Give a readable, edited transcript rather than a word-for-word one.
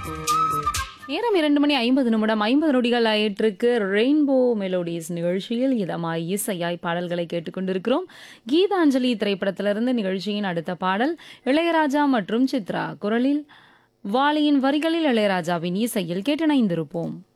நேரம் 2:50 50 நொடிகள் ஆயிட்டிருக்கு. ரெயின்போ மெலோடிஸ் நிகழ்ச்சியில் இதமாய் இசையாய் பாடல்களை கேட்டுக்கொண்டிருக்கிறோம். கீதாஞ்சலி திரைப்படத்திலிருந்து நிகழ்ச்சியின் அடுத்த பாடல் இளையராஜா மற்றும் சித்ரா குரலில், வாலியின் வரிகளில் இளையராஜாவின் இசையில் கேட்டிணைந்திருப்போம்.